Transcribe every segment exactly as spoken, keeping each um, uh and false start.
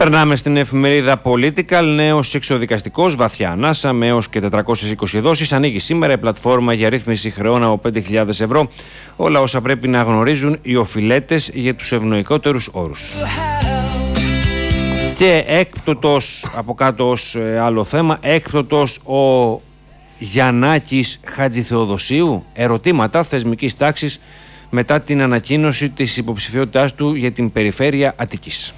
Περνάμε στην εφημερίδα Political. Νέος εξοδικαστικός, βαθιά ανάσα με έως και τετρακόσιες είκοσι δόσεις. Ανοίγει σήμερα η πλατφόρμα για ρύθμιση χρεών από πέντε χιλιάδες ευρώ. Όλα όσα πρέπει να γνωρίζουν οι οφειλέτες για τους ευνοϊκότερους όρους. Και έκπτωτος, από κάτω ως άλλο θέμα, έκπτωτος ο Γιαννάκης Χατζηθεοδοσίου. Ερωτήματα θεσμικής τάξης μετά την ανακοίνωση της υποψηφιότητάς του για την περιφέρεια Αττικής.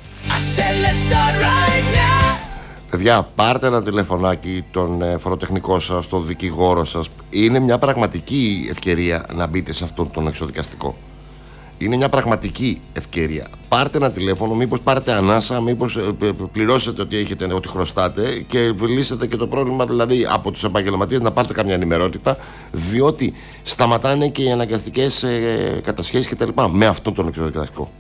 Παιδιά, πάρτε ένα τηλεφωνάκι τον φοροτεχνικό σας, τον δικηγόρο σας. Είναι μια πραγματική ευκαιρία να μπείτε σε αυτόν τον εξοδικαστικό. Είναι μια πραγματική ευκαιρία. Πάρτε ένα τηλέφωνο, μήπως πάρετε ανάσα, μήπως πληρώσετε ότι έχετε, ότι χρωστάτε και λύσετε και το πρόβλημα, δηλαδή από τους επαγγελματίες να πάρετε καμιά ενημερότητα, διότι σταματάνε και οι αναγκαστικές ε, κατασχέσεις κτλ. Με αυτόν τον εξοδικαστικό.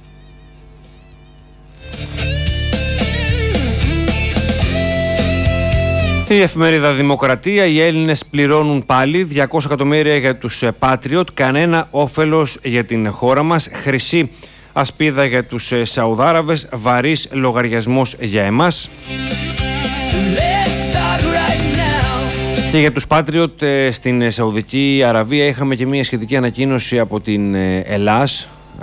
Η εφημερίδα Δημοκρατία. Οι Έλληνες πληρώνουν πάλι διακόσια εκατομμύρια για τους Patriot. Κανένα όφελος για την χώρα μας. Χρυσή ασπίδα για τους Σαουδάραβες. Βαρύς λογαριασμός για εμάς. Και για τους Patriot στην Σαουδική Αραβία είχαμε και μια σχετική ανακοίνωση από την Ελλάς.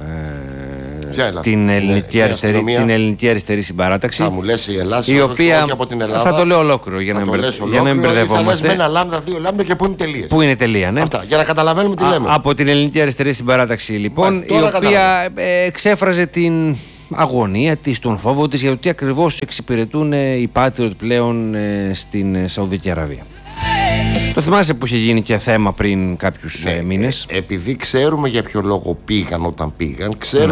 Την ελληνική, αριστερή, την ελληνική αριστερή συμπαράταξη. Θα μου λες η Ελλάδα, η οποία όχι από την Ελλάδα. Θα το λέω ολόκληρο για, να, μπερ... για να μην μπερδευόμαστε. Θα λες με ένα λάμδα, δύο λάμδα και πού είναι τελείες. Πού είναι τελεία, ναι. Αυτά, για να καταλαβαίνουμε τι λέμε. Α, από την ελληνική αριστερή συμπαράταξη, λοιπόν, Μα, η οποία ε, εξέφραζε την αγωνία της, τον φόβο της για το τι ακριβώς εξυπηρετούν ε, οι Patriot πλέον ε, στην ε, Σαουδική Αραβία. Το θυμάσαι που είχε γίνει και θέμα πριν κάποιους ναι, μήνες. Ε, επειδή ξέρουμε για ποιο λόγο πήγαν όταν πήγαν, ξέρουμε